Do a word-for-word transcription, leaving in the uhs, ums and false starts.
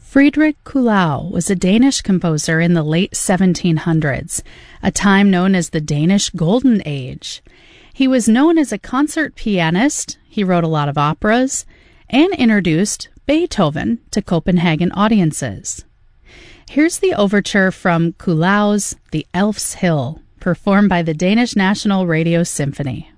Friedrich Kuhlau was a Danish composer in the late seventeen hundreds, a time known as the Danish Golden Age. He was known as a concert pianist, he wrote a lot of operas, and introduced Beethoven to Copenhagen audiences. Here's the overture from Kuhlau's The Elf's Hill, performed by the Danish National Radio Symphony.